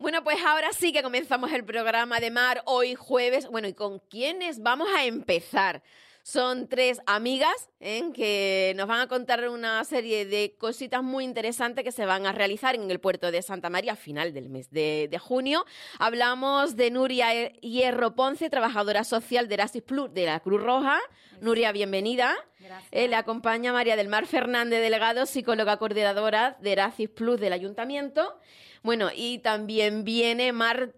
Bueno, pues ahora sí que comenzamos el programa de Mar, hoy jueves. Bueno, ¿y con quiénes vamos a empezar? Son tres amigas que nos van a contar una serie de cositas muy interesantes que se van a realizar en el puerto de Santa María a final del mes de junio. Hablamos de Nuria Hierro Ponce, trabajadora social de Erasmus Plus de la Cruz Roja. Nuria, bienvenida. Gracias. Le acompaña María del Mar Fernández Delgado, psicóloga coordinadora de Erasmus Plus del Ayuntamiento. Bueno, y también viene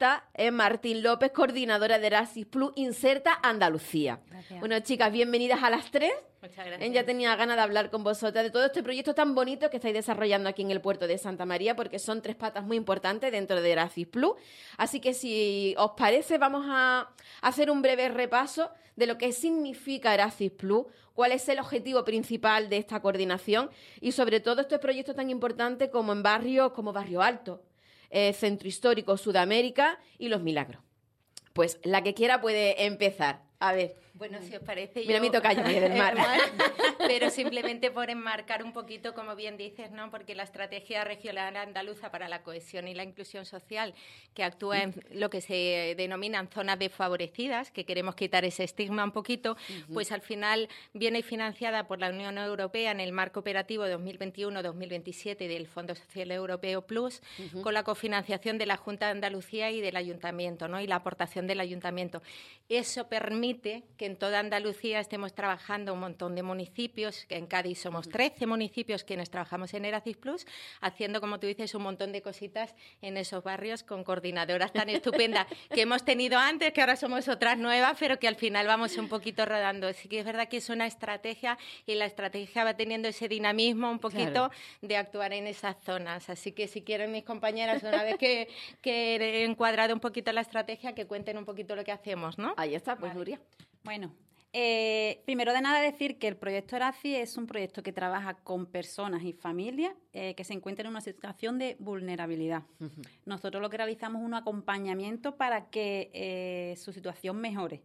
Martín López, coordinadora de Erasmus Plus Inserta Andalucía. Gracias. Bueno, chicas, bienvenidas a las tres. Muchas gracias. Ya tenía ganas de hablar con vosotras de todo este proyecto tan bonito que estáis desarrollando aquí en el puerto de Santa María, porque son tres patas muy importantes dentro de Erasmus Plus. Así que si os parece, vamos a hacer un breve repaso de lo que significa Erasmus Plus, cuál es el objetivo principal de esta coordinación y sobre todo estos proyectos tan importantes como en barrios como Barrio Alto, Centro Histórico Sudamérica y Los Milagros. Pues la que quiera puede empezar. A ver. Bueno, si os parece, Mira mi tocayo, María del Mar. Pero simplemente por enmarcar un poquito, como bien dices, ¿no? Porque la estrategia regional andaluza para la cohesión y la inclusión social, que actúa en lo que se denominan zonas desfavorecidas, que queremos quitar ese estigma un poquito, pues al final viene financiada por la Unión Europea en el marco operativo 2021-2027 del Fondo Social Europeo Plus, con la cofinanciación de la Junta de Andalucía y del Ayuntamiento, ¿no? Y la aportación del Ayuntamiento. Eso permite que en toda Andalucía estemos trabajando un montón de municipios, que en Cádiz somos 13 municipios quienes trabajamos en Erasmus Plus, haciendo, como tú dices, un montón de cositas en esos barrios con coordinadoras tan estupendas que hemos tenido antes, que ahora somos otras nuevas, pero que al final vamos un poquito rodando. Así que es verdad que es una estrategia y la estrategia va teniendo ese dinamismo un poquito de actuar en esas zonas. Así que si quieren mis compañeras, una vez que he encuadrado un poquito la estrategia, que cuenten un poquito lo que hacemos, ¿no? Ahí está, pues Nuria. Bueno, primero de nada decir que el proyecto ERACI es un proyecto que trabaja con personas y familias que se encuentran en una situación de vulnerabilidad. Nosotros lo que realizamos es un acompañamiento para que su situación mejore.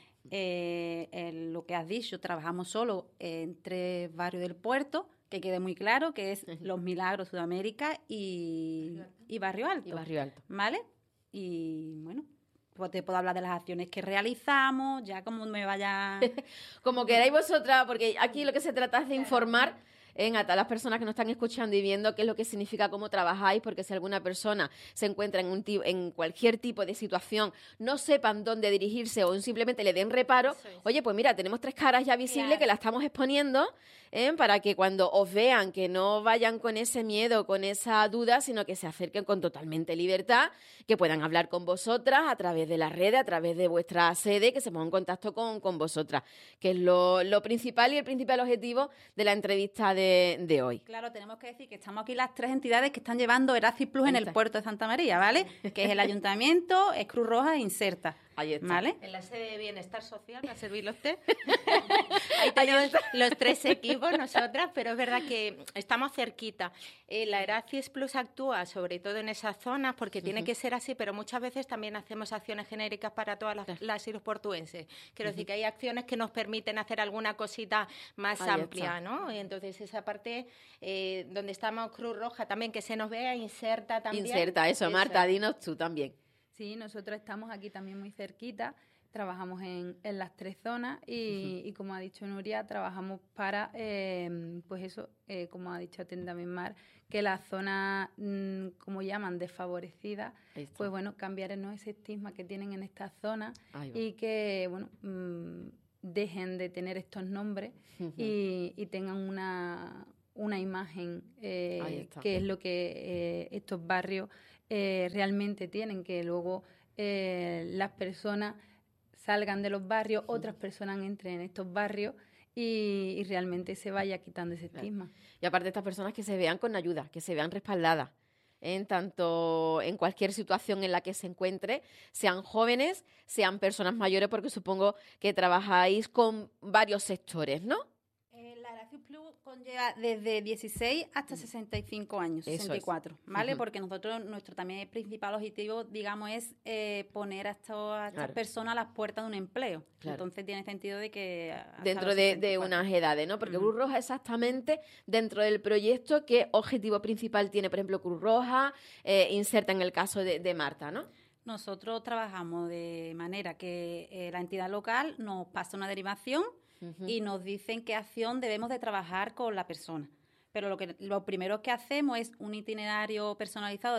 Lo que has dicho, trabajamos solo en 3 barrios del puerto, que quede muy claro, que es Los Milagros, Sudamérica y Barrio Alto. Y Barrio Alto. ¿Vale? Y bueno, pues te puedo hablar de las acciones que realizamos, ya como me vaya... Como queráis vosotras, porque aquí lo que se trata es de informar a todas las personas que nos están escuchando y viendo qué es lo que significa cómo trabajáis, porque si alguna persona se encuentra en cualquier tipo de situación, no sepan dónde dirigirse o simplemente le den reparo, oye, pues mira, tenemos 3 caras ya visibles que la estamos exponiendo para que cuando os vean que no vayan con ese miedo, con esa duda, sino que se acerquen con totalmente libertad, que puedan hablar con vosotras a través de las redes, a través de vuestra sede, que se pongan en contacto con vosotras, que es lo principal y el principal objetivo de la entrevista de hoy. Claro, tenemos que decir que estamos aquí las 3 entidades que están llevando Erasmus Plus en el puerto de Santa María, ¿vale? Que es el Ayuntamiento, es Cruz Roja e Inserta. Ahí está. ¿Vale? En la sede de Bienestar Social, para servirlo usted. Ahí tenemos los 3 equipos, nosotras, pero es verdad que estamos cerquita. La Erasmus Plus actúa sobre todo en esas zonas porque tiene que ser así, pero muchas veces también hacemos acciones genéricas para todas las islas portuenses. Quiero decir que hay acciones que nos permiten hacer alguna cosita más amplia, ¿no? Y entonces esa parte donde estamos Cruz Roja también, que se nos vea, Inserta también. Inserta, eso. Marta, dinos tú también. Sí, nosotros estamos aquí también muy cerquita, trabajamos en las 3 zonas y como ha dicho Nuria, trabajamos para, pues eso, como ha dicho también Mar, que las zonas, como llaman, desfavorecidas, pues bueno, cambiar ese estigma que tienen en estas zonas y que, bueno, dejen de tener estos nombres y tengan una imagen que es lo que estos barrios realmente tienen, que luego las personas salgan de los barrios, otras personas entren en estos barrios y realmente se vaya quitando ese estigma. Y aparte estas personas que se vean con ayuda, que se vean respaldadas, tanto en cualquier situación en la que se encuentre, sean jóvenes, sean personas mayores, porque supongo que trabajáis con varios sectores, ¿no? La Erasmus Plus conlleva desde 16 hasta 65 años, Eso 64, ¿vale? Ujú. Porque nosotros, nuestro también principal objetivo, digamos, es poner a estas Claro. personas a las puertas de un empleo. Claro. Entonces tiene sentido de que... hasta Dentro los de 64. unas edades, ¿no? Porque Ujú. Cruz Roja exactamente dentro del proyecto, ¿qué objetivo principal tiene, por ejemplo, Cruz Roja? Inserta en el caso de Marta, ¿no? Nosotros trabajamos de manera que la entidad local nos pasa una derivación y nos dicen qué acción debemos de trabajar con la persona. Pero lo primero que hacemos es un itinerario personalizado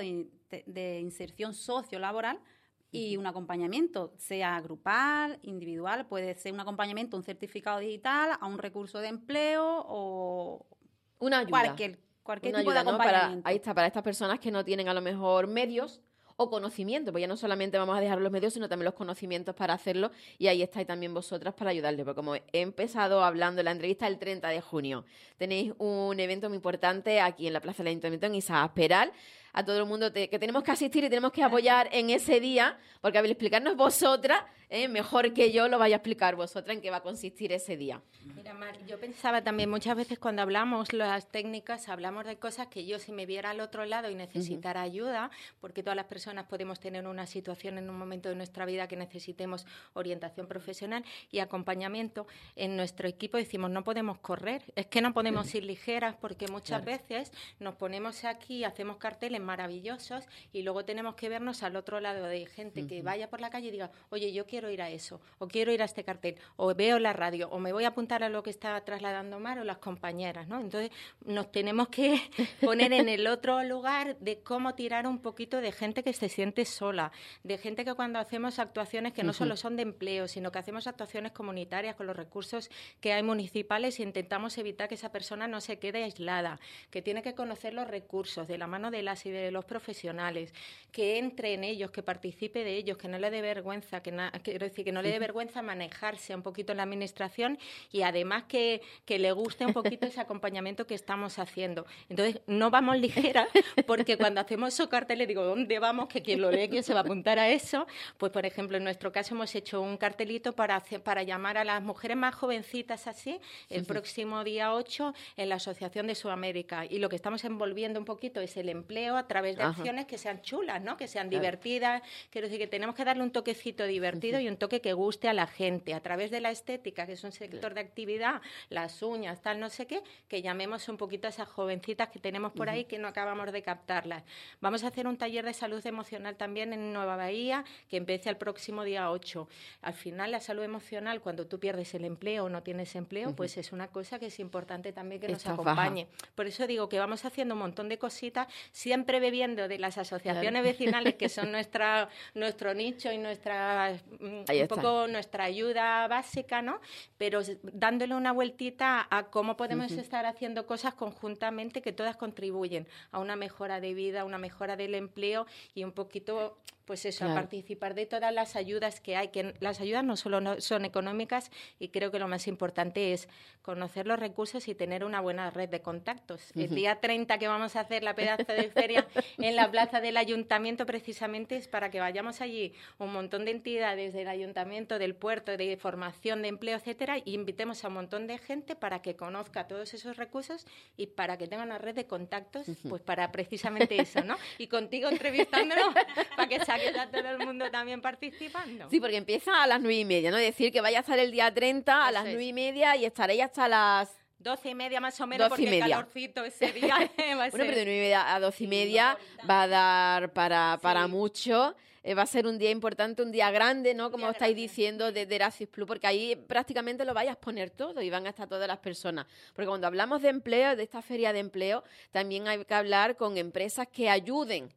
de inserción sociolaboral y un acompañamiento, sea grupal, individual, puede ser un acompañamiento, un certificado digital, a un recurso de empleo o Una ayuda. cualquier Una tipo de ayuda, ¿no? acompañamiento. Ahí está, para estas personas que no tienen a lo mejor medios o conocimiento, pues ya no solamente vamos a dejar los medios, sino también los conocimientos para hacerlo, y ahí estáis también vosotras para ayudarles, porque como he empezado hablando en la entrevista el 30 de junio, tenéis un evento muy importante aquí en la Plaza del Ayuntamiento, en Isaías Peral, a todo el mundo que tenemos que asistir y tenemos que apoyar en ese día, porque a ver, explicarnos vosotras, mejor que yo lo vaya a explicar vosotras en qué va a consistir ese día. Mira, Mar, yo pensaba también muchas veces cuando hablamos las técnicas, hablamos de cosas que yo si me viera al otro lado y necesitara ayuda, porque todas las personas podemos tener una situación en un momento de nuestra vida que necesitemos orientación profesional y acompañamiento, en nuestro equipo decimos no podemos correr, es que no podemos ir ligeras porque muchas veces nos ponemos aquí, hacemos carteles maravillosos y luego tenemos que vernos al otro lado de gente que vaya por la calle y diga, oye, yo quiero ir a eso, o quiero ir a este cartel, o veo la radio, o me voy a apuntar a lo que está trasladando Mar o las compañeras, ¿no? Entonces nos tenemos que poner en el otro lugar de cómo tirar un poquito de gente que se siente sola, de gente que cuando hacemos actuaciones que no solo son de empleo, sino que hacemos actuaciones comunitarias con los recursos que hay municipales e intentamos evitar que esa persona no se quede aislada, que tiene que conocer los recursos de la mano de las y de los profesionales, que entre en ellos, que participe de ellos, que no le dé vergüenza, quiero decir, que no le dé vergüenza manejarse un poquito en la administración y además que le guste un poquito ese acompañamiento que estamos haciendo. Entonces, no vamos ligeras, porque cuando hacemos esos carteles, digo, ¿dónde vamos? Que quien lo lee, ¿quién se va a apuntar a eso? Pues, por ejemplo, en nuestro caso hemos hecho un cartelito para llamar a las mujeres más jovencitas así, el próximo día 8 en la Asociación de Sudamérica. Y lo que estamos envolviendo un poquito es el empleo a través de acciones que sean chulas, ¿no? Que sean divertidas. Quiero decir que tenemos que darle un toquecito divertido y un toque que guste a la gente. A través de la estética, que es un sector de actividad, las uñas, tal, no sé qué, que llamemos un poquito a esas jovencitas que tenemos por ahí que no acabamos de captarlas. Vamos a hacer un taller de salud emocional también en Nueva Bahía, que empieza el próximo día 8. Al final, la salud emocional, cuando tú pierdes el empleo o no tienes empleo, pues es una cosa que es importante también que nos acompañe. Por eso digo que vamos haciendo un montón de cositas, siempre bebiendo de las asociaciones vecinales, que son nuestro nicho y un poco nuestra ayuda básica, ¿no? Pero dándole una vueltita a cómo podemos estar haciendo cosas conjuntamente que todas contribuyen a una mejora de vida, a una mejora del empleo y un poquito, pues eso, a participar de todas las ayudas que hay, que las ayudas no solo son económicas y creo que lo más importante es conocer los recursos y tener una buena red de contactos. El día 30 que vamos a hacer la pedazo de feria en la plaza del Ayuntamiento precisamente es para que vayamos allí un montón de entidades del Ayuntamiento, del puerto, de formación, de empleo, etcétera, y invitemos a un montón de gente para que conozca todos esos recursos y para que tenga una red de contactos, pues para precisamente eso, ¿no? Y contigo entrevistándonos para que saques a todo el mundo también participando. Sí, porque empieza a las 9:30, ¿no? Es decir, que vaya a estar el día 30 a las 9:30 y estaréis hasta las 12:30 más o menos, 12:30. porque el calorcito ese día va a Bueno, ser... pero de 9:30 a 12:30 va a dar para mucho. Va a ser un día importante, un día grande, ¿no? Como estáis diciendo, de Erasmus Plus, porque ahí prácticamente lo vais a exponer todo y van a estar todas las personas. Porque cuando hablamos de empleo, de esta feria de empleo, también hay que hablar con empresas que ayuden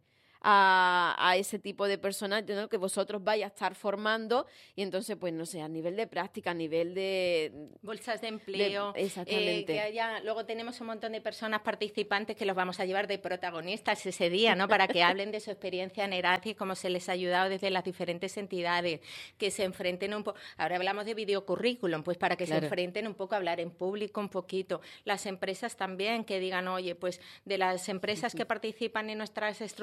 a ese tipo de personas, ¿no? Que vosotros vais a estar formando y entonces, pues no sé, a nivel de práctica, a nivel de bolsas de empleo, exactamente. Luego tenemos un montón de personas participantes que los vamos a llevar de protagonistas ese día, ¿no? Para que hablen de su experiencia en Erasmus, cómo se les ha ayudado desde las diferentes entidades, que se enfrenten un poco. Ahora hablamos de videocurrículum, pues para que se enfrenten un poco a hablar en público un poquito. Las empresas también que digan, oye, pues de las empresas que participan en nuestras estructuras de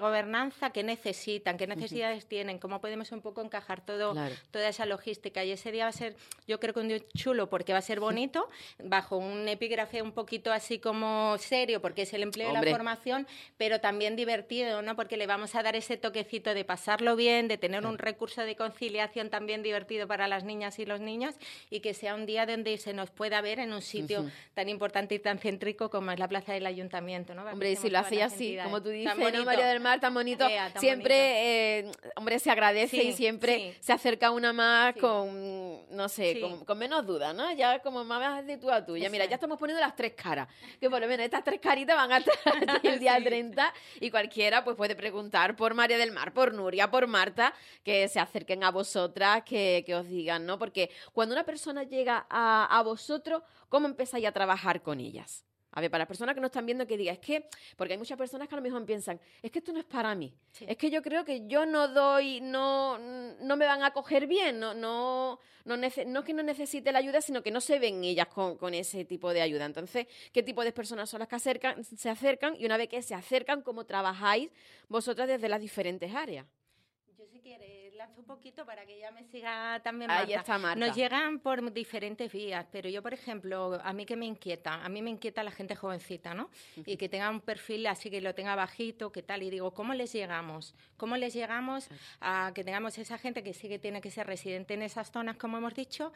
gobernanza, qué necesitan, qué necesidades tienen, cómo podemos un poco encajar toda esa logística. Y ese día va a ser, yo creo que un día chulo porque va a ser bonito, bajo un epígrafe un poquito así como serio, porque es el empleo y la formación, pero también divertido, ¿no? Porque le vamos a dar ese toquecito de pasarlo bien, de tener un recurso de conciliación también divertido para las niñas y los niños, y que sea un día donde se nos pueda ver en un sitio tan importante y tan céntrico como es la plaza del Ayuntamiento, ¿no? Hombre, y si lo hacía así, como tú dices, ¿no, María del Mar? Tan bonito. Tan siempre, bonito. Hombre, se agradece y siempre se acerca una más con, no sé, con menos dudas, ¿no? Ya como más de tú a tú. Ya mira, ya estamos poniendo las 3 caras, que por lo menos estas 3 caritas van a estar el día 30, y cualquiera pues puede preguntar por María del Mar, por Nuria, por Marta, que se acerquen a vosotras, que os digan, ¿no? Porque cuando una persona llega a vosotros, ¿cómo empezáis a trabajar con ellas? A ver, para las personas que nos están viendo, que diga, es que, porque hay muchas personas que a lo mejor piensan, es que esto no es para mí, es que yo creo que yo no doy, no me van a coger bien, no es que no necesite la ayuda, sino que no se ven ellas con ese tipo de ayuda. Entonces, ¿qué tipo de personas son las que se acercan? Y una vez que se acercan, ¿cómo trabajáis vosotras desde las diferentes áreas? Si quieres, lanzo un poquito para que ya me siga también Marta. Ahí está Marta. Nos llegan por diferentes vías, pero yo, por ejemplo, a mí me inquieta la gente jovencita, ¿no? Y que tenga un perfil así, que lo tenga bajito, que tal, y digo, ¿cómo les llegamos? ¿Cómo les llegamos a que tengamos esa gente que sí que tiene que ser residente en esas zonas, como hemos dicho,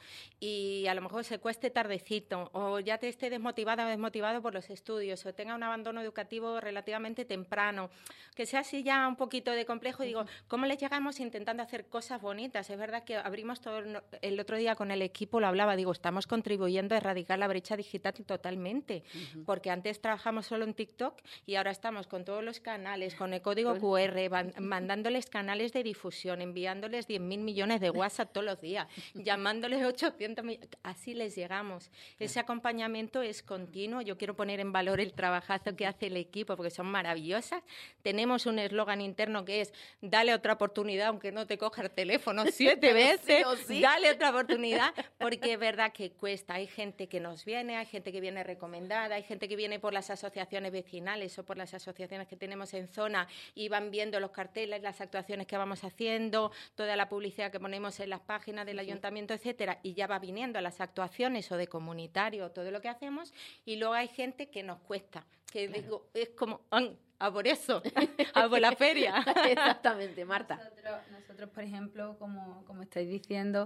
y a lo mejor se cueste tardecito, o ya te esté desmotivada o desmotivado por los estudios, o tenga un abandono educativo relativamente temprano, que sea así ya un poquito de complejo, y digo, ¿cómo les llegamos? Intentando hacer cosas bonitas. Es verdad que abrimos todo el otro día con el equipo, lo hablaba, digo, estamos contribuyendo a erradicar la brecha digital totalmente, porque antes trabajamos solo en TikTok y ahora estamos con todos los canales, con el código QR, mandándoles canales de difusión, enviándoles 10.000 millones de WhatsApp todos los días, llamándoles 800 millones, así les llegamos. Ese acompañamiento es continuo. Yo quiero poner en valor el trabajazo que hace el equipo, porque son maravillosas. Tenemos un eslogan interno que es, dale otra oportunidad, aunque no te coja el teléfono 7 veces, dale otra oportunidad, porque es verdad que cuesta. Hay gente que nos viene, hay gente que viene recomendada, hay gente que viene por las asociaciones vecinales o por las asociaciones que tenemos en zona y van viendo los carteles, las actuaciones que vamos haciendo, toda la publicidad que ponemos en las páginas del ayuntamiento, etcétera, y ya va viniendo a las actuaciones o de comunitario, todo lo que hacemos, y luego hay gente que nos cuesta, que digo, es como... a por eso, a por la feria. Exactamente, Marta. Nosotros, por ejemplo, como estáis diciendo,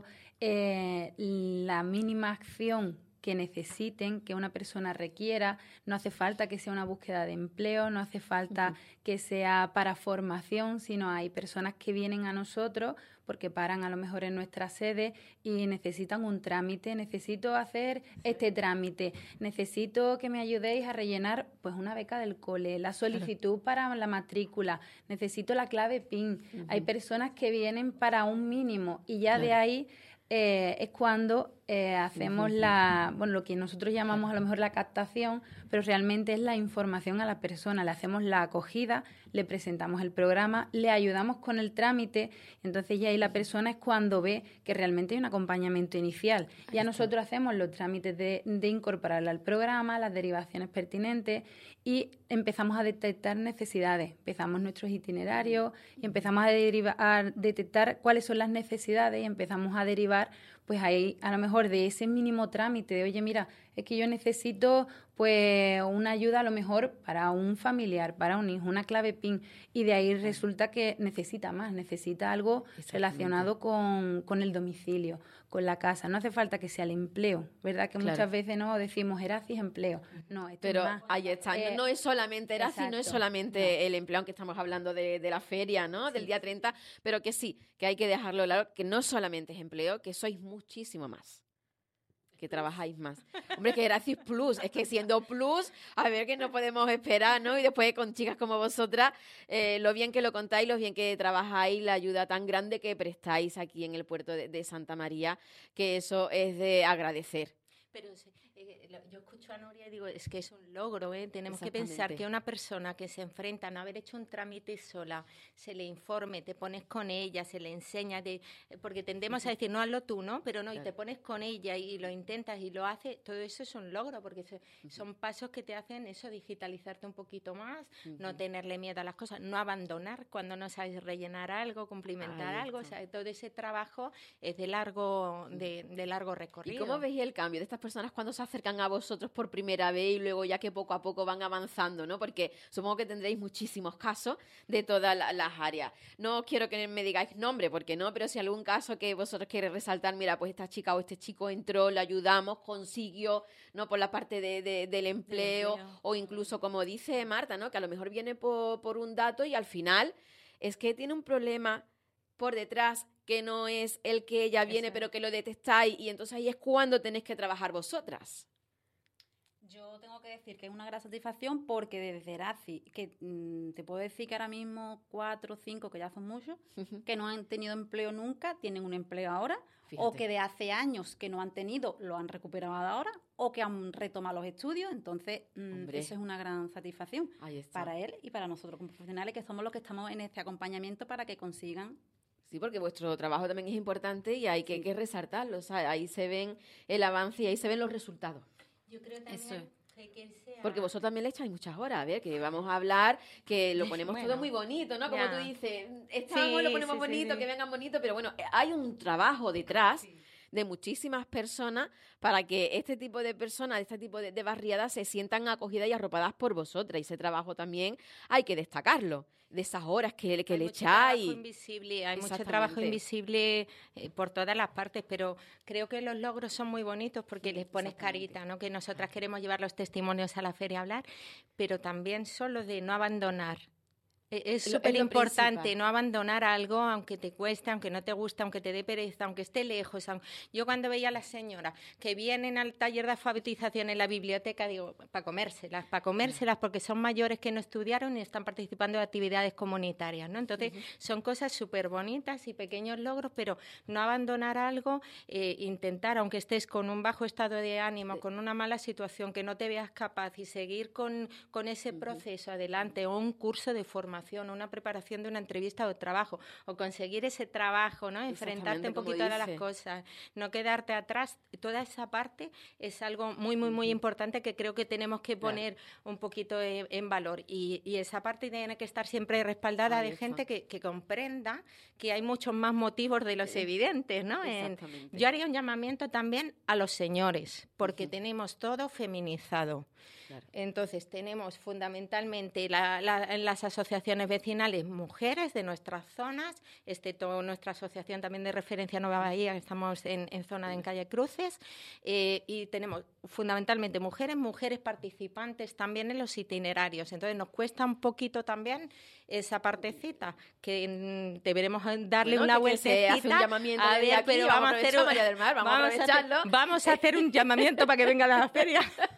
la mínima acción que necesiten, que una persona requiera, no hace falta que sea una búsqueda de empleo, no hace falta que sea para formación, sino hay personas que vienen a nosotros porque paran a lo mejor en nuestra sede y necesitan un trámite, necesito hacer este trámite, necesito que me ayudéis a rellenar pues una beca del cole, la solicitud para la matrícula, necesito la clave PIN. Hay personas que vienen para un mínimo y ya de ahí es cuando hacemos lo que nosotros llamamos a lo mejor la captación, pero realmente es la información a la persona. Le hacemos la acogida, le presentamos el programa, le ayudamos con el trámite, entonces ya ahí la persona es cuando ve que realmente hay un acompañamiento inicial. Ya nosotros hacemos los trámites de incorporarla al programa, las derivaciones pertinentes y empezamos a detectar necesidades. Empezamos nuestros itinerarios y empezamos a detectar cuáles son las necesidades y empezamos a derivar pues ahí a lo mejor de ese mínimo trámite de, oye, mira, es que yo necesito pues una ayuda a lo mejor para un familiar, para un hijo, una clave PIN, y de ahí resulta que necesita más, necesita algo relacionado con el domicilio, con la casa. No hace falta que sea el empleo, ¿verdad? Que muchas veces no decimos Eracis empleo. No, esto pero es más. Ahí está, no es solamente Eracis, no es solamente el empleo, aunque estamos hablando de la feria, ¿no? Del día 30, pero que sí, que hay que dejarlo claro, que no solamente es empleo, que sois muchísimo más, que trabajáis más. Hombre, que Eracis Plus, es que siendo Plus, a ver qué no podemos esperar, ¿no? Y después con chicas como vosotras, lo bien que lo contáis, lo bien que trabajáis, la ayuda tan grande que prestáis aquí en el puerto de Santa María, que eso es de agradecer. Pero Yo escucho a Nuria y digo, es que es un logro, ¿eh? Tenemos que pensar que una persona que se enfrenta a no haber hecho un trámite sola, se le informe, te pones con ella, se le enseña, porque tendemos a decir, no, hazlo tú, ¿no? Pero no, y te pones con ella y lo intentas y lo haces, todo eso es un logro, porque son pasos que te hacen eso, digitalizarte un poquito más, no tenerle miedo a las cosas, no abandonar cuando no sabes rellenar algo, cumplimentar algo, o sea, todo ese trabajo es de largo recorrido. ¿Y cómo veis el cambio de estas personas cuando se acercan a vosotros por primera vez y luego ya que poco a poco van avanzando, ¿no? Porque supongo que tendréis muchísimos casos de todas las áreas. No quiero que me digáis nombre, porque no, pero si algún caso que vosotros queréis resaltar, mira, pues esta chica o este chico entró, le ayudamos, consiguió, ¿no? Por la parte del empleo, o incluso, como dice Marta, ¿no? Que a lo mejor viene por un dato y al final es que tiene un problema por detrás que no es el que ella viene, pero que lo detectáis, y entonces ahí es cuando tenéis que trabajar vosotras. Yo tengo que decir que es una gran satisfacción porque desde Erazi, que te puedo decir que ahora mismo 4 o 5, que ya son muchos, que no han tenido empleo nunca, tienen un empleo ahora, fíjate, o que de hace años que no han tenido, lo han recuperado ahora, o que han retomado los estudios. Entonces, eso es una gran satisfacción para él y para nosotros como profesionales, que somos los que estamos en este acompañamiento para que consigan. Sí, porque vuestro trabajo también es importante y hay que resaltarlo. O sea, ahí se ven el avance y ahí se ven los resultados. Yo creo también que sea... Porque vosotros también le echáis muchas horas, a ver, que vamos a hablar, que lo ponemos todo muy bonito, ¿no? Como tú dices, lo ponemos bonito, que vengan bonito, pero bueno, hay un trabajo detrás de muchísimas personas para que este tipo de personas, este tipo de barriadas se sientan acogidas y arropadas por vosotras. Y ese trabajo también hay que destacarlo, de esas horas que le echáis. Hay mucho trabajo invisible por todas las partes, pero creo que los logros son muy bonitos porque les pones carita, ¿no? Que nosotras queremos llevar los testimonios a la feria a hablar, pero también son los de no abandonar. Es súper importante no abandonar algo, aunque te cueste, aunque no te guste, aunque te dé pereza, aunque esté lejos. Yo cuando veía a las señoras que vienen al taller de alfabetización en la biblioteca, digo, para comérselas, porque son mayores que no estudiaron y están participando de actividades comunitarias, ¿no? Entonces, son cosas súper bonitas y pequeños logros, pero no abandonar algo, intentar, aunque estés con un bajo estado de ánimo, con una mala situación, que no te veas capaz, y seguir con ese proceso adelante, o un curso de formación, una preparación de una entrevista o trabajo, o conseguir ese trabajo, ¿no? Enfrentarte un poquito a las cosas, no quedarte atrás. Toda esa parte es algo muy, muy, muy importante que creo que tenemos que poner un poquito en valor. Y esa parte tiene que estar siempre respaldada de gente que comprenda que hay muchos más motivos de los evidentes, ¿no? Yo haría un llamamiento también a los señores, porque tenemos todo feminizado. Claro. Entonces, tenemos fundamentalmente en las asociaciones vecinales mujeres de nuestras zonas, excepto nuestra asociación también de referencia Nueva Bahía, que estamos en zona en Calle Cruces, y tenemos fundamentalmente mujeres participantes también en los itinerarios. Entonces, nos cuesta un poquito también esa partecita, que deberemos darle una vueltecita. Hace un llamamiento a ver, pero vamos a hacer María del Mar, vamos a aprovecharlo. Vamos a hacer un llamamiento para que vengan a la feria.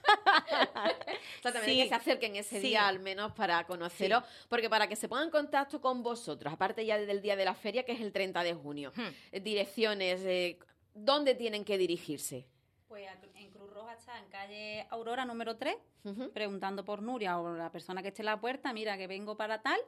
Exactamente, que se acerquen ese día al menos para conoceros, porque para que se pongan en contacto con vosotros, aparte ya del día de la feria, que es el 30 de junio, direcciones, ¿dónde tienen que dirigirse? Pues en Cruz Roja está en calle Aurora número 3, preguntando por Nuria o la persona que esté en la puerta, mira que vengo para tal,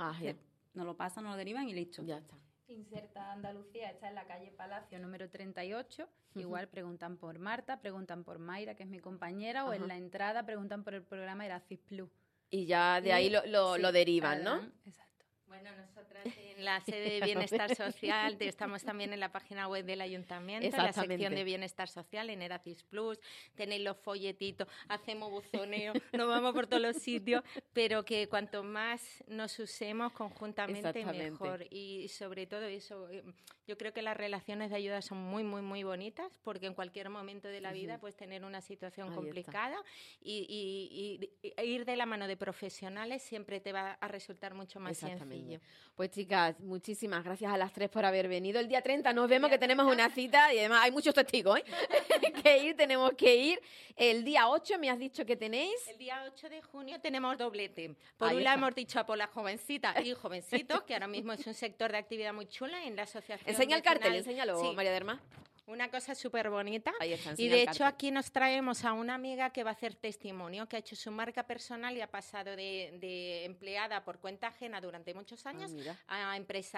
nos lo pasan, nos lo derivan y listo. Ya está. Inserta Andalucía está en la calle Palacio número 38. Igual preguntan por Marta, preguntan por Mayra, que es mi compañera, o en la entrada preguntan por el programa Erasmus Plus. Y ya de ahí lo derivan, ¿no? Exacto. Bueno, nosotras en la sede de Bienestar Social estamos también en la página web del Ayuntamiento, en la sección de Bienestar Social, en Erasmus Plus, tenéis los folletitos, hacemos buzoneo, nos vamos por todos los sitios, pero que cuanto más nos usemos conjuntamente mejor. Y sobre todo eso, yo creo que las relaciones de ayuda son muy, muy, muy bonitas, porque en cualquier momento de la vida puedes tener una situación complicada y ir de la mano de profesionales siempre te va a resultar mucho más sencillo. Pues chicas, muchísimas gracias a las 3 por haber venido. El día 30 nos vemos, que tenemos una cita y además hay muchos testigos, tenemos que ir. El día 8 me has dicho que tenéis. El día 8 de junio tenemos doblete. Por un lado hemos dicho por las jovencitas y jovencitos, que ahora mismo es un sector de actividad muy chula en la asociación. Enseña el cartel, enséñalo, María del Mar. Una cosa súper bonita. Ahí está, Y enseña de el hecho cartel. aquí nos traemos a una amiga que va a hacer testimonio, que ha hecho su marca personal y ha pasado de empleada por cuenta ajena durante muchos años mira. a empresaria